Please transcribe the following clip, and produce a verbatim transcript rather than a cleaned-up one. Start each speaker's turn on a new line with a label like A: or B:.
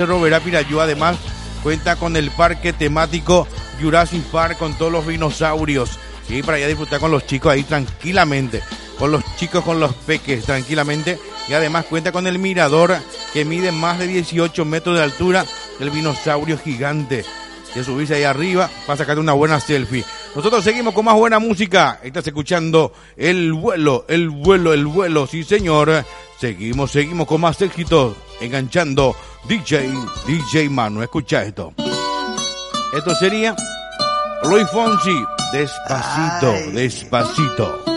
A: Cerro Verá Pirayú además cuenta con el parque temático Jurassic Park con todos los dinosaurios. Y para allá disfrutar con los chicos ahí tranquilamente. Con los chicos, con los peques tranquilamente. Y además cuenta con el mirador que mide más de dieciocho metros de altura. El dinosaurio gigante. Que subirse ahí arriba para sacarte una buena selfie. Nosotros seguimos con más buena música. Estás escuchando El Vuelo, El Vuelo, El Vuelo. Sí, señor. Seguimos, seguimos con más éxitos. Enganchando D J, D J Manu. Escucha esto. Esto sería Luis Fonsi. Despacito, Ay. Despacito.